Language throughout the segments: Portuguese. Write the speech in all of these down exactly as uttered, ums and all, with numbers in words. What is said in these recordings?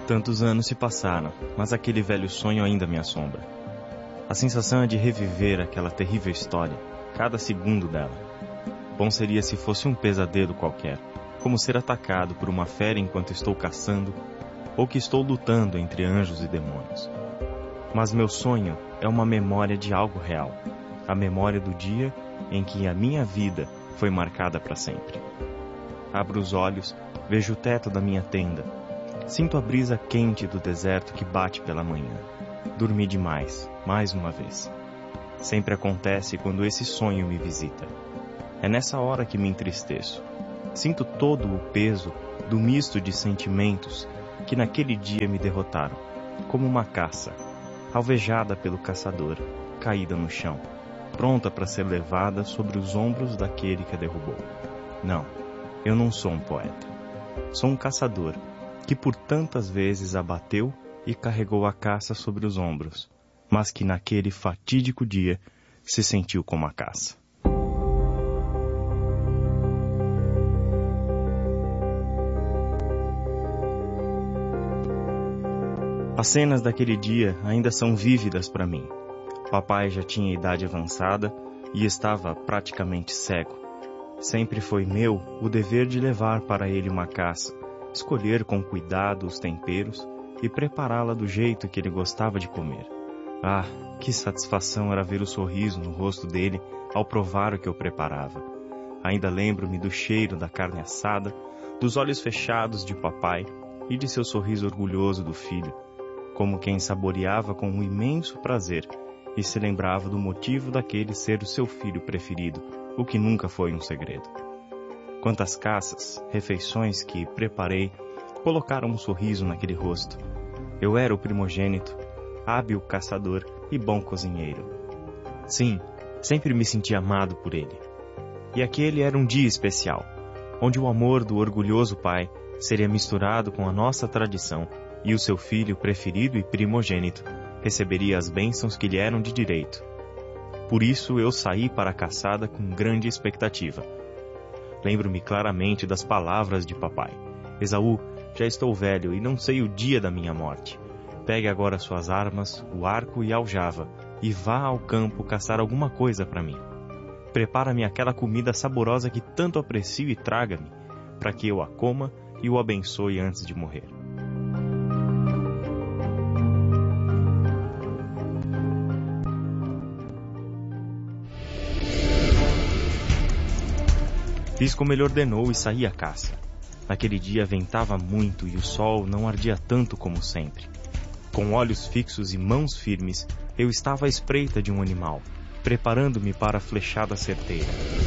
Tantos anos se passaram, mas aquele velho sonho ainda me assombra. A sensação é de reviver aquela terrível história, cada segundo dela. Bom seria se fosse um pesadelo qualquer, como ser atacado por uma fera enquanto estou caçando, ou que estou lutando entre anjos e demônios. Mas meu sonho é uma memória de algo real, a memória do dia em que a minha vida foi marcada para sempre. Abro os olhos, vejo o teto da minha tenda, sinto a brisa quente do deserto que bate pela manhã. Dormi demais, mais uma vez. Sempre acontece quando esse sonho me visita. É nessa hora que me entristeço. Sinto todo o peso do misto de sentimentos que naquele dia me derrotaram, como uma caça, alvejada pelo caçador, caída no chão, pronta para ser levada sobre os ombros daquele que a derrubou. Não, eu não sou um poeta. Sou um caçador que por tantas vezes abateu e carregou a caça sobre os ombros, mas que naquele fatídico dia se sentiu como a caça. As cenas daquele dia ainda são vívidas para mim. Papai já tinha idade avançada e estava praticamente cego. Sempre foi meu o dever de levar para ele uma caça, escolher com cuidado os temperos e prepará-la do jeito que ele gostava de comer. Ah, que satisfação era ver o sorriso no rosto dele ao provar o que eu preparava. Ainda lembro-me do cheiro da carne assada, dos olhos fechados de papai e de seu sorriso orgulhoso do filho, como quem saboreava com um imenso prazer e se lembrava do motivo daquele ser o seu filho preferido, o que nunca foi um segredo. Quantas caças, refeições que preparei, colocaram um sorriso naquele rosto. Eu era o primogênito, hábil caçador e bom cozinheiro. Sim, sempre me senti amado por ele. E aquele era um dia especial, onde o amor do orgulhoso pai seria misturado com a nossa tradição e o seu filho preferido e primogênito receberia as bênçãos que lhe eram de direito. Por isso eu saí para a caçada com grande expectativa. Lembro-me claramente das palavras de papai. Esaú, já estou velho e não sei o dia da minha morte. Pegue agora suas armas, o arco e a aljava, e vá ao campo caçar alguma coisa para mim. Prepara-me aquela comida saborosa que tanto aprecio e traga-me, para que eu a coma e o abençoe antes de morrer. Fiz como ele ordenou e saí à caça. Naquele dia ventava muito e o sol não ardia tanto como sempre. Com olhos fixos e mãos firmes, eu estava à espreita de um animal, preparando-me para a flechada certeira.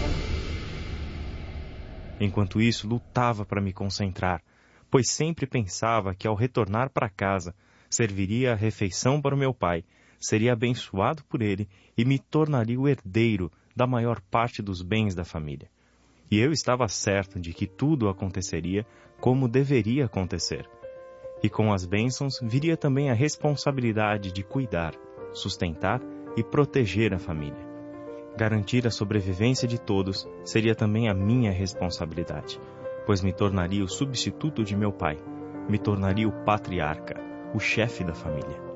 Enquanto isso, lutava para me concentrar, pois sempre pensava que ao retornar para casa, serviria a refeição para o meu pai, seria abençoado por ele e me tornaria o herdeiro da maior parte dos bens da família. E eu estava certo de que tudo aconteceria como deveria acontecer. E com as bênçãos viria também a responsabilidade de cuidar, sustentar e proteger a família. Garantir a sobrevivência de todos seria também a minha responsabilidade, pois me tornaria o substituto de meu pai, me tornaria o patriarca, o chefe da família.